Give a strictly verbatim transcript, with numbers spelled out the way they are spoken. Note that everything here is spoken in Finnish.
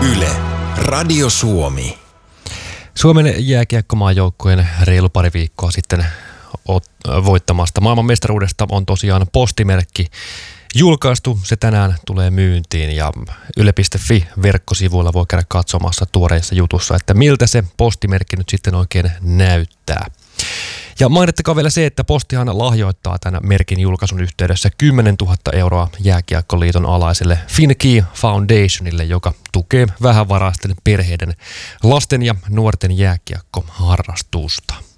Yle, Radio Suomi. Suomen jääkiekkomaajoukkueen reilu pari viikkoa sitten voittamasta maailmanmestaruudesta on tosiaan postimerkki julkaistu. Se tänään tulee myyntiin ja yle piste fi verkkosivuilla voi käydä katsomassa tuoreissa jutussa, että miltä se postimerkki nyt sitten oikein näyttää. Ja mainittakaa vielä se, että Postihan lahjoittaa tämän merkin julkaisun yhteydessä kymmenentuhatta euroa Jääkiekkoliiton alaiselle Finkey Foundationille, joka tukee vähävaraisten perheiden lasten ja nuorten jääkiekkoharrastusta.